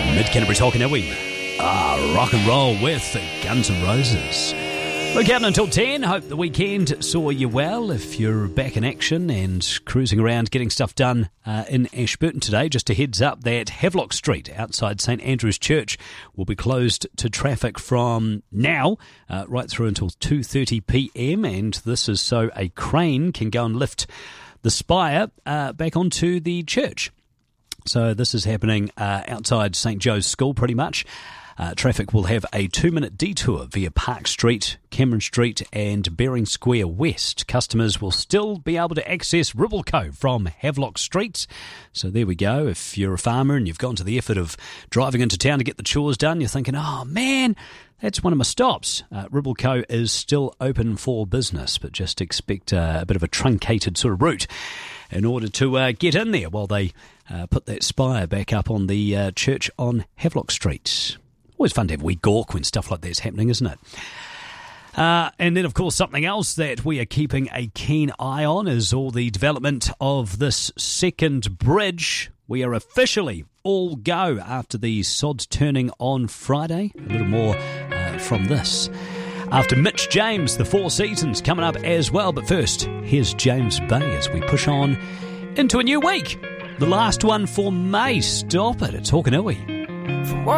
Mid-Canterbury Tokanawi. Rock and roll with Guns N' Roses. Look out until 10. Hope the weekend saw you well. If you're back in action and cruising around getting stuff done in Ashburton today, just a heads up that Havelock Street outside St Andrew's Church will be closed to traffic from now right through until 2:30pm, and this is so a crane can go and lift the spire back onto the church. So this is happening outside St Joe's School pretty much. Traffic will have a 2-minute detour via Park Street, Cameron Street and Bering Square West. Customers will still be able to access Ribbleco from Havelock Street. So there we go. If you're a farmer and you've gone to the effort of driving into town to get the chores done, you're thinking, oh man, that's one of my stops. Ribbleco is still open for business, but just expect a bit of a truncated sort of route in order to get in there while they put that spire back up on the church on Havelock Street. Always fun to have a wee gawk when stuff like that's happening, isn't it? And then, of course, something else that we are keeping a keen eye on is all the development of this second bridge. We are officially all go after the sods turning on Friday. A little more from this. After Mitch James, the Four Seasons coming up as well. But first, here's James Bay as we push on into a new week. The last one for May. Stop it. It's Hawkanawi.